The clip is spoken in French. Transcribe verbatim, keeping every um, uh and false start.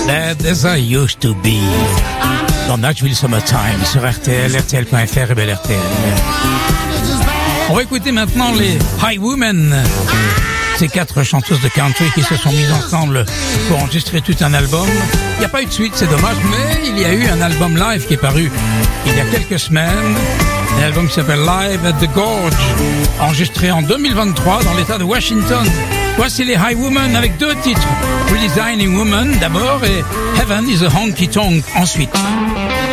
Bad as I used to be. Dans Nashville Summertime sur R T L, R T L point F R et Bel R T L. On va écouter maintenant les Highwomen. Ces quatre chanteuses de country qui se sont mises ensemble pour enregistrer tout un album. Il n'y a pas eu de suite, c'est dommage, mais il y a eu un album live qui est paru il y a quelques semaines. Un album qui s'appelle Live at the Gorge, enregistré en deux mille vingt-trois dans l'état de Washington. Voici les Highwomen avec deux titres. Redesigning Woman d'abord et Heaven is a Honky Tonk ensuite.